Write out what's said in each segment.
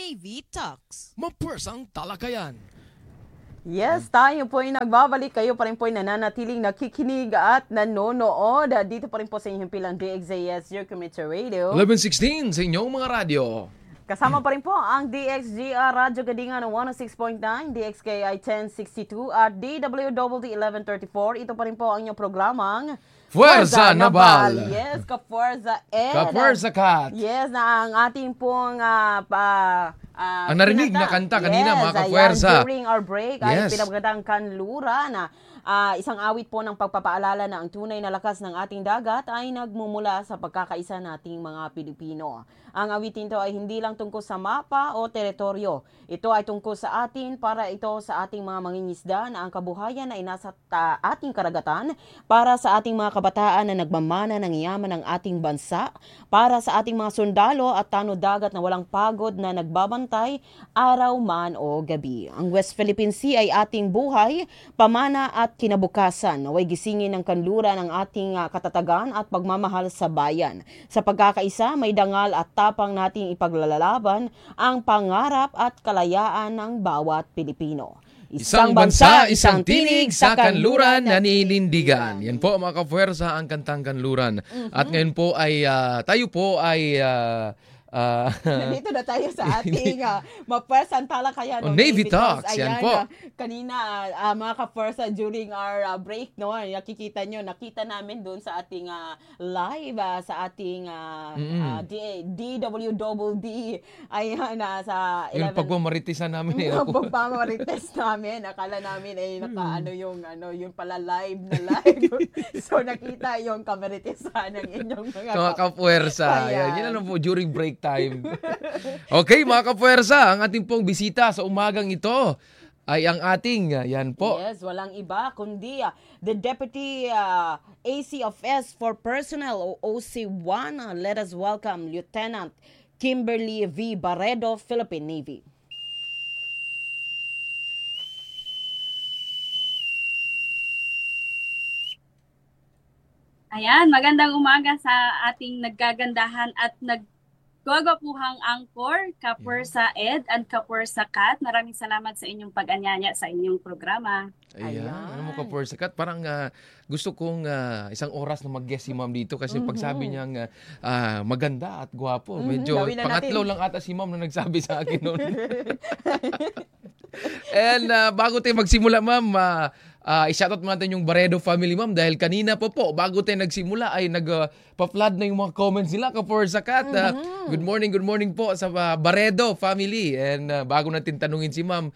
Navy Talks. Mapursang talakayan. Yes, tayo po ay nagbabalik. Kayo pa rin po ay nananatiling nakikinig at nanonood. Dito pa rin po sa inyong pilang DXJS, your commuter radio. 11:16 sa inyong mga radyo. Kasama pa rin po ang DXGR Radyo Gadingan 106.9, DXKI 1062 at DWWD 1134. Ito pa rin po ang inyong programang Fuerza Naval. Yes, Ka-Fuerza Ed. Ka-Fuerza Kat. Yes, na ang ating pong ang narinig na kanta kanina, mga ka-Fuerza. During our break, ay pinagandang kanlura na isang awit po ng pagpapaalala na ang tunay na lakas ng ating dagat ay nagmumula sa pagkakaisa nating mga Pilipino. Ang awitin ito ay hindi lang tungkol sa mapa o teritoryo. Ito ay tungkol sa atin para ito sa ating mga mangingisda na ang kabuhayan ay nasa ating karagatan, para sa ating mga kabataan na nagmamana ng yaman ng ating bansa, para sa ating mga sundalo at tanod-dagat na walang pagod na nagbabantay araw man o gabi. Ang West Philippine Sea ay ating buhay, pamana at kinabukasan. Naway gisingin ng kanlura ng ating katatagan at pagmamahal sa bayan. Sa pagkakaisa, may dangal at tapang nating ipaglalaban ang pangarap at kalayaan ng bawat Pilipino. Isang bansa, isang tinig sa kanluran naninindigan. Yan po mga ka-Fuerza ang kantang kanluran. At ngayon po ay tayo po ay nandito na tayo sa ating Mapursang talakayan Navy Talks. Yan po. Kanina mga ka-Fuerza during our break, no, nakikita namin doon sa ating live sa ating DWWD ayan sa 11. Yung pagmamaritisan namin yung pagmamarites namin, akala namin ay yung pala live na live. So nakita yung kamaritisan ng inyong mga ka-Fuerza. Yan lang po during break time. Okay, mga ka-Fuerza, ang ating pong bisita sa umagang ito ay ang ating, yan po. Yes, walang iba kundi the Deputy AC of S for Personnel o OC1. Let us welcome Lieutenant Kimberly V. Barredo, Philippine Navy. Ayan, magandang umaga sa ating nagkagandahan at nagwagapuhang angkor, Ka-Fuerza Ed and Ka-Fuerza Kat. Maraming salamat sa inyong pag-anyaya sa inyong programa. Ayan. Ano mo, Ka-Fuerza Kat, parang gusto kong isang oras na mag-guest si ma'am dito kasi pag sabi niyang maganda at gwapo, medyo pangatlo lang ata si ma'am na nagsabi sa akin noon. And bago tayo magsimula, ma'am, i-shoutout mo natin yung Barredo family, ma'am, dahil kanina po bago tayo nagsimula ay nagpa-flood na yung mga comments nila, Ka-Fuerza Kat. Good morning po sa Barredo family. And bago natin tanungin si ma'am,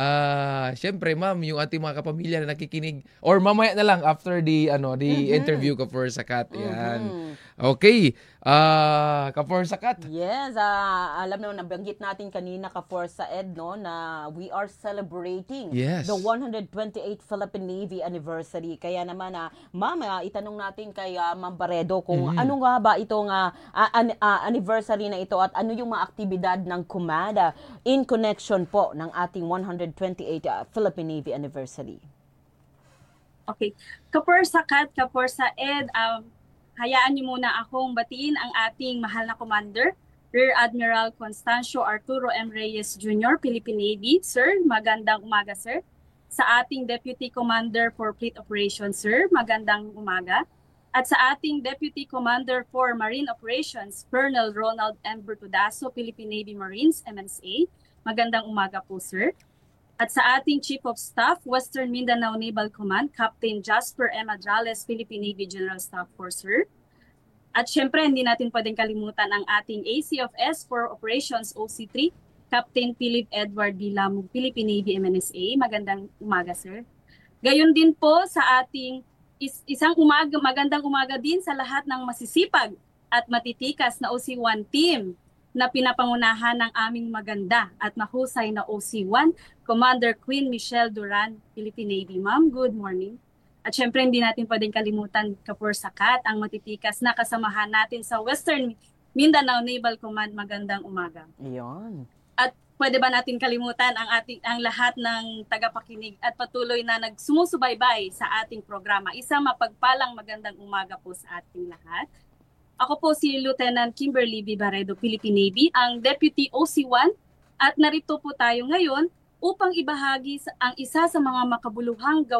syempre ma'am, yung ating mga kapamilya na nakikinig, or mamaya na lang after the interview, Ka-Fuerza Kat. Yan. Okay. Ka-Fuerza Kat. Yes, alam mo, nabanggit natin kanina, Ka-Fuerza Ed, no, na we are celebrating the 128th Philippine Navy anniversary. Kaya naman, ma'am, itanong natin kay Ma'am Barredo kung ano nga ba itong anniversary na ito at ano yung mga aktibidad ng Kumada in connection po ng ating 128th Philippine Navy anniversary. Okay. Ka-Fuerza Kat, Ka-Fuerza Ed, hayaan niyo muna akong batiin ang ating mahal na commander, Rear Admiral Constancio Arturo M. Reyes Jr., Philippine Navy. Sir, magandang umaga, sir. Sa ating Deputy Commander for Fleet Operations, sir, magandang umaga. At sa ating Deputy Commander for Marine Operations, Colonel Ronald M. Bertudaso, Philippine Navy Marines, MNSA, magandang umaga po, sir. At sa ating Chief of Staff, Western Mindanao Naval Command, Captain Jasper M. Adrales, Philippine Navy General Staff Force, sir. At syempre, hindi natin pwedeng kalimutan ang ating AC of S for Operations OC3, Captain Philip Edward B. Lamug, Philippine Navy MNSA. Magandang umaga, sir. Gayon din po sa ating magandang umaga din sa lahat ng masisipag at matitikas na OC1 team na pinapangunahan ng aming maganda at mahusay na OC1, Commander Queen Michelle Duran, Philippine Navy. Ma'am, good morning. At syempre, hindi natin pwedeng kalimutan, Ka-Fuerza Kat, ang matitikas na kasamahan natin sa Western Mindanao Naval Command. Magandang umaga. Iyon. At pwede ba natin kalimutan ang lahat ng tagapakinig at patuloy na nagsumusubaybay sa ating programa. Isang mapagpalang magandang umaga po sa ating lahat. Ako po si Lieutenant Kimberly V. Barredo, Philippine Navy, ang Deputy OC1 At narito po tayo ngayon upang ibahagi ang isa sa mga makabuluhang gawain